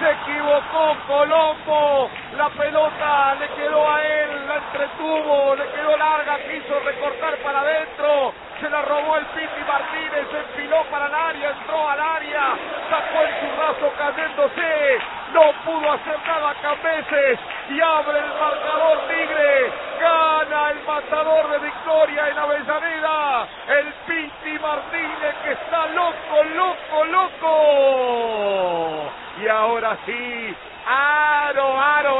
Se equivocó Colombo, la pelota le quedó a él, la entretuvo, le quedó larga, quiso recortar para adentro, se la robó el Piti Martínez, se enfiló para el área, entró al área, sacó el zurrazo cayéndose, no pudo hacer nada Cambeses y abre el marcador Tigre, gana el matador de Victoria en Avellaneda, el Piti Martínez que está loco, loco, loco. Y ahora sí, aro,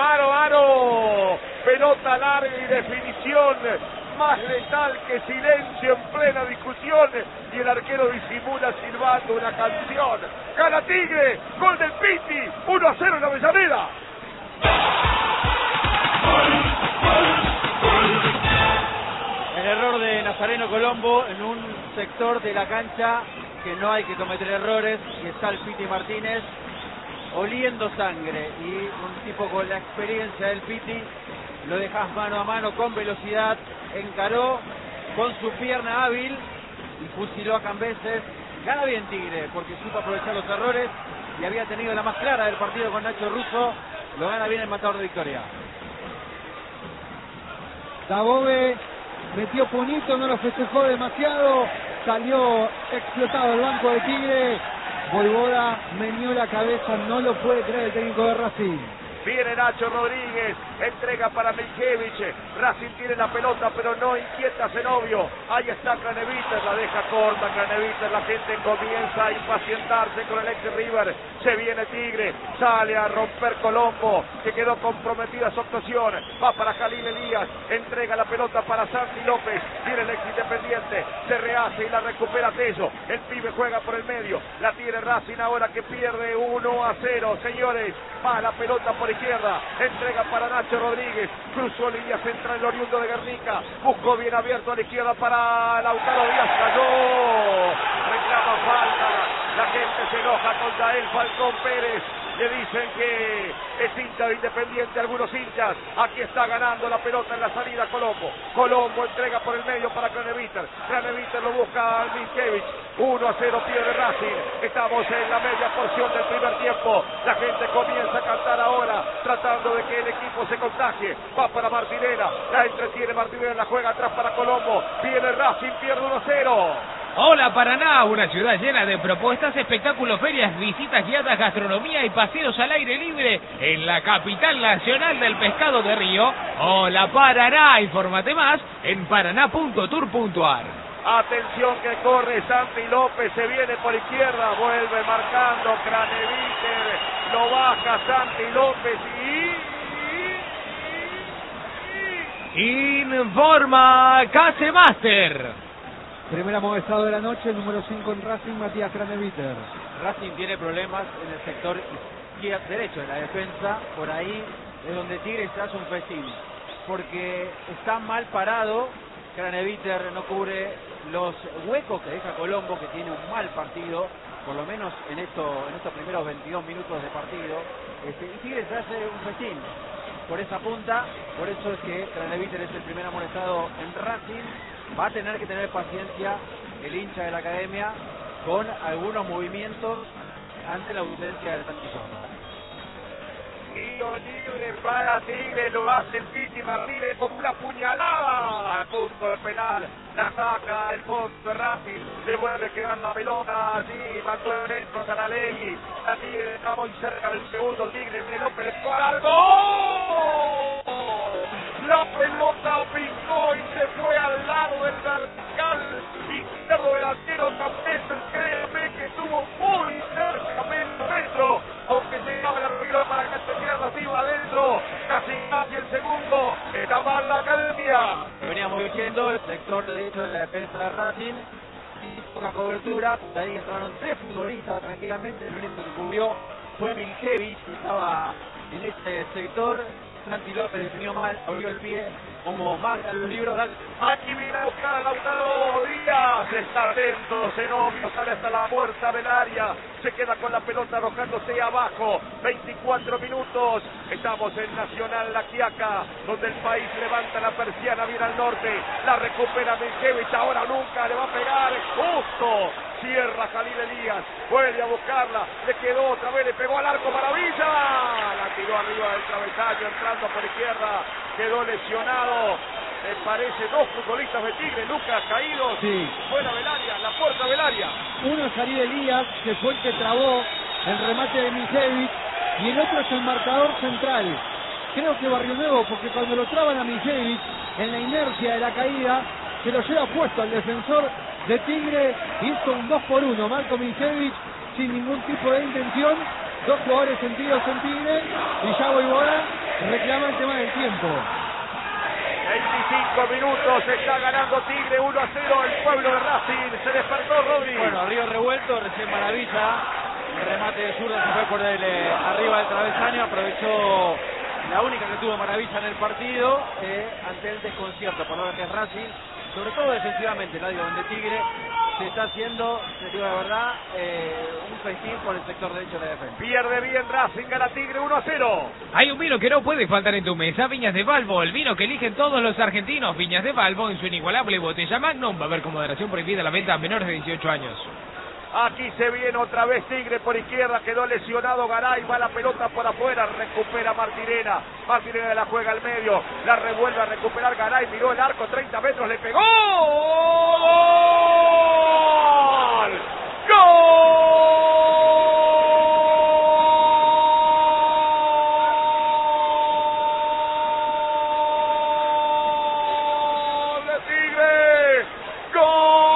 pelota larga y definición, más letal que silencio en plena discusión, y el arquero disimula silbando una canción. Gana Tigre, gol del Piti, 1-0 en Avellaneda. El error de Nazareno Colombo en un sector de la cancha que no hay que cometer errores, y está el Piti Martínez oliendo sangre, y un tipo con la experiencia del Piti lo dejas mano a mano con velocidad, encaró con su pierna hábil y fusiló a Cambeses. Gana bien Tigre porque supo aprovechar los errores y había tenido la más clara del partido con Nacho Russo. Lo gana bien el matador de Victoria. Dabove metió puñito, no lo festejó demasiado, salió explotado el banco de Tigre. Voivoda meneó la cabeza, no lo puede creer el técnico de Racing. Viene Nacho Rodríguez, entrega para Miljevich, Racing tiene la pelota pero no inquieta a Zenobio, ahí está Craneviter, la deja corta Craneviter, la gente comienza a impacientarse con el ex River, se viene Tigre, sale a romper Colombo, que quedó comprometida su actuación, va para Jalil Elías, entrega la pelota para Santi López, viene el ex Independiente, se rehace y la recupera Tello, el pibe juega por el medio, la tiene Racing ahora que pierde 1-0, señores, va la pelota por izquierda, entrega para Nacho Rodríguez, cruzó línea central el oriundo de Guernica, buscó bien abierto a la izquierda para Lautaro Díaz, cayó, reclama falta, la gente se enoja contra él, Falcón Pérez, le dicen que es hincha de Independiente, algunos hinchas, aquí está ganando la pelota en la salida Colombo entrega por el medio para Craneviter, Craneviter lo busca Miljevich, 1-0 pierde Racing, estamos en la media porción del primer tiempo, la gente comienza a cantar ahora, tratando de que el equipo se contagie, va para Martinera, la entretiene Martinera, la juega atrás para Colombo, viene Racing, pierde 1-0. Hola Paraná, una ciudad llena de propuestas, espectáculos, ferias, visitas guiadas, gastronomía y paseos al aire libre en la capital nacional del pescado de Río. Hola Paraná, infórmate más en paraná.tour.ar. Atención que corre Santi López, se viene por izquierda, vuelve marcando Craneviter, lo baja Santi López Informa Casemaster. Primer amonestado de la noche, el número 5 en Racing, Matías Craneviter. Racing tiene problemas en el sector derecho de la defensa, por ahí es donde Tigre se hace un festín, porque está mal parado, Craneviter no cubre los huecos que deja Colombo, que tiene un mal partido, por lo menos en estos primeros 22 minutos de partido, y Tigre se hace un festín por esa punta, por eso es que Craneviter es el primer amonestado en Racing. Va a tener que tener paciencia el hincha de la academia con algunos movimientos ante la ausencia del Santillón. Tiro libre para Tigre, lo hace el Piti Martínez con una puñalada al punto de penal, la saca el fondo de Racing, le vuelve quedando la pelota allí, mandó el centro Sanalegui, la Tigre está muy cerca del segundo, Tigre de López al gol, la pelota picó y se fue al lado del vertical izquierdo del arquero Cambeses, créeme que estuvo muy cerca dentro, aunque llegaba el arquero para que se pierda arriba adentro, casi el segundo, está mal la academia. Veníamos diciendo, el sector derecho de la defensa de Racing, hizo una cobertura, de ahí entraron 3 futbolistas tranquilamente, el único que cubrió fue Miljevich, que estaba en este sector. Santi López definió mal, abrió el pie, como marca los libros. Aquí viene a buscar a Lautaro Díaz, está atento, Zenobio sale hasta la puerta del área, se queda con la pelota arrojándose abajo, 24 minutos, estamos en Nacional La Quiaca, donde el país levanta la persiana, viene al norte, la recupera Miljevich, ahora nunca, le va a pegar, justo, cierra Jalil Elías, vuelve a buscarla, le quedó otra vez, le pegó al arco, maravilla. Caraballo entrando por izquierda, quedó lesionado. Me parece 2 futbolistas de Tigre, Lucas, caídos. Sí. Fuera del área, la puerta del área. Uno es Ariel Elías, que fue el que trabó el remate de Mijevich, y el otro es el marcador central. Creo que Barrio Nuevo, porque cuando lo traban a Mijevich, en la inercia de la caída, se lo lleva puesto al defensor de Tigre, hizo un 2-1, Marco Mijevich, sin ningún tipo de intención, 2 jugadores sentidos en Tigre, y ya Voivoda reclama el tema del tiempo. 25 minutos, está ganando Tigre 1-0, el pueblo de Racing, se despertó Rodri. Bueno, abrió revuelto, recién Maravilla, el remate de zurda se fue por arriba del travesaño, aprovechó la única que tuvo Maravilla en el partido, ante el desconcierto, por lo que es Racing, sobre todo defensivamente, donde Tigre se está haciendo, te digo la verdad, un festín por el sector derecho de la defensa. Pierde bien Racing, gana Tigre 1-0. Hay un vino que no puede faltar en tu mesa, Viñas de Valvo, el vino que eligen todos los argentinos. Viñas de Valvo en su inigualable botella Magnum. Va a haber con moderación prohibida la venta a menores de 18 años. Aquí se viene otra vez Tigre por izquierda, quedó lesionado Garay, va la pelota por afuera, recupera Martirena. Martirena la juega al medio, la revuelve a recuperar Garay, miró el arco, 30 metros, le pegó. ¡Gol! ¡Gol!